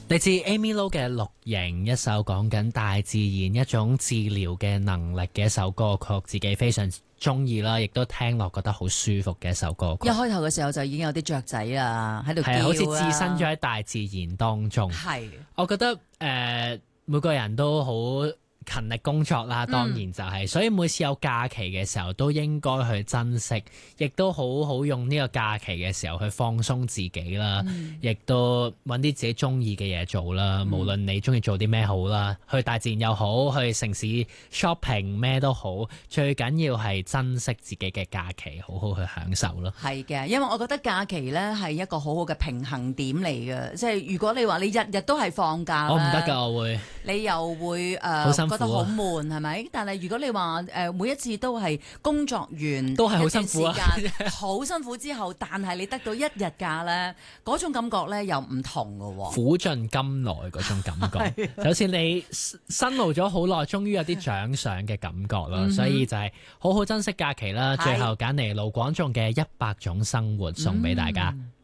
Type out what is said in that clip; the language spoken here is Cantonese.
嚟自 Amy Lo 嘅《綠營》，一首講緊大自然一種治療嘅能力嘅一首歌曲，自己非常中意啦，亦都聽落覺得好舒服嘅一首歌曲。 一開頭嘅時候就已經有啲雀仔啊喺度叫啊， 係好似置身咗喺大自然當中。 係， 我覺得每個人都好勤力工作啦，當然就係、所以每次有假期嘅時候都應該去珍惜，亦都好好用呢個假期嘅時候去放鬆自己啦，亦都揾啲自己中意嘅嘢做啦。無論你中意做啲咩好啦，去大自然又好，去城市 shopping 咩都好，最緊要係珍惜自己嘅假期，好好去享受咯。 係嘅，因為我覺得假期咧係一個好好嘅平衡點嚟嘅，即係如果你話你日日都係放假， 我唔得㗎，我會你又會好辛苦啊覺得好悶係咪？但係如果你話每一次都係工作完都係好辛苦啊， 好辛苦之後，但係你得到一日假咧，嗰種感覺咧又唔同㗎喎， 苦盡甘來嗰種感覺，就好似你辛勞咗好耐，終於有啲獎賞嘅感覺咯。所以就係好好珍惜假期啦。最後揀嚟盧廣仲嘅《100種生活》送俾大家。